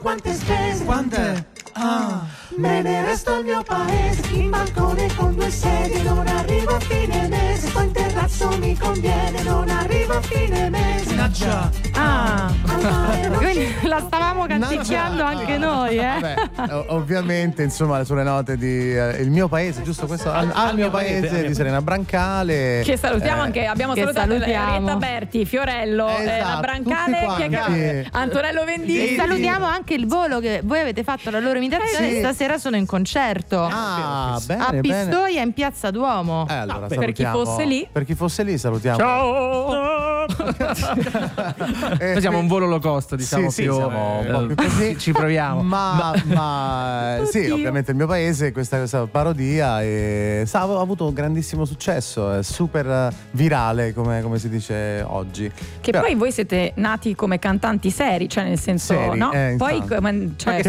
Quante spese? Quante? Me ne resto al mio paese, in balcone con 2 sedie, non arrivo a fine mese, poi in terrazzo mi conviene, non arrivo a fine mese. Quindi la stavamo canticchiando anche noi, Vabbè, ovviamente, insomma, sulle note di Il mio paese, giusto questo? Al mio paese di Serena Brancale. Che salutiamo anche, abbiamo salutato Rietta Berti, Fiorello, la Brancale, Antonello Venditti. E salutiamo anche il Volo che voi avete fatto la loro imitazione. Stasera sono in concerto bene, a Pistoia in Piazza Duomo. Allora, per chi fosse lì. Per chi fosse lì salutiamo. Ciao! Noi siamo un volo low cost, diciamo, sì, più, siamo un po' più così. Ci proviamo. Ma sì, ovviamente il mio paese, questa parodia ha avuto un grandissimo successo, è super virale come si dice oggi. Che poi voi siete nati come cantanti seri, cioè nel senso, seri, no? Poi che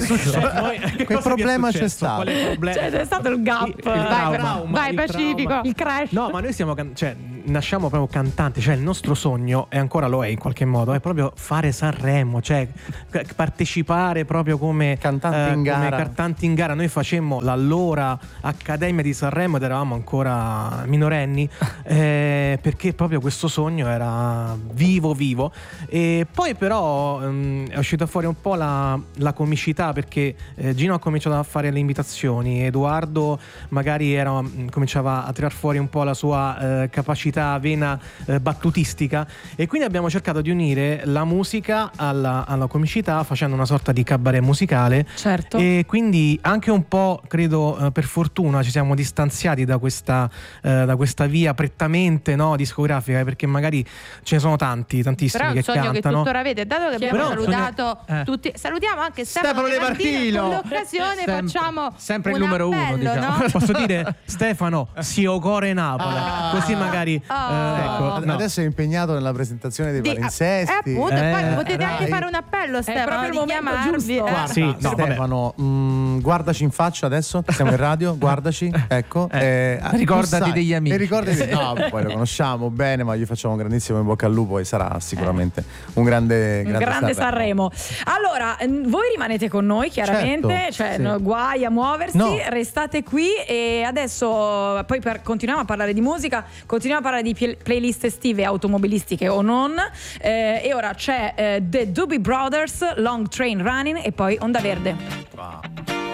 problema c'è stato? Cioè, c'è stato il gap. Vai Pacifico. Il crash. No, ma noi siamo nasciamo proprio cantanti, cioè il nostro sogno, e ancora lo è in qualche modo, è proprio fare Sanremo, cioè partecipare proprio come cantanti in gara. Noi facemmo l'allora Accademia di Sanremo ed eravamo ancora minorenni, perché proprio questo sogno era vivo. E poi però è uscita fuori un po' la comicità, perché Gino ha cominciato a fare le imitazioni, Edoardo magari cominciava a tirar fuori un po' la sua capacità vena battutistica, e quindi abbiamo cercato di unire la musica alla comicità facendo una sorta di cabaret musicale. Certo. E quindi anche un po', credo, per fortuna ci siamo distanziati da questa via prettamente discografica, perché magari ce ne sono tantissimi però che è un sogno cantano. che tuttora avete, dato che abbiamo salutato tutti. Salutiamo anche Stefano De Martino. Con l'occasione facciamo sempre un il numero appello, 1, diciamo. no? Posso dire Stefano, si ocore Napoli, così magari ecco, no. Adesso è impegnato nella presentazione dei palinsesti. Appunto, poi potete anche fare un appello, Stefano, di chiamarvi. Sì, Stefano, guardaci in faccia adesso, siamo in radio, guardaci, ecco. Ricordati degli amici. E ricordati, no, poi lo conosciamo bene, ma gli facciamo un grandissimo in bocca al lupo e sarà sicuramente un grande Sanremo. Allora, voi rimanete con noi chiaramente, certo, guai a muoversi, restate qui, e adesso poi continuiamo a parlare di musica, continuiamo a parlare di playlist estive automobilistiche o non, e ora c'è The Doobie Brothers, Long Train Running, e poi Onda Verde. Wow.